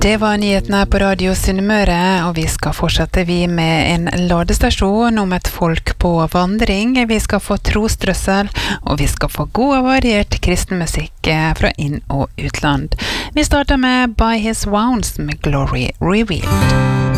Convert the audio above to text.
Det var nyhetene på Radio Sunnmøre, og vi skal fortsette med en ladestasjon om et folk på vandring. Vi skal få trosdrøssel, og vi skal få god og variert kristenmusikk fra inn- og utland. Vi starter med By His Wounds med Glory Revealed.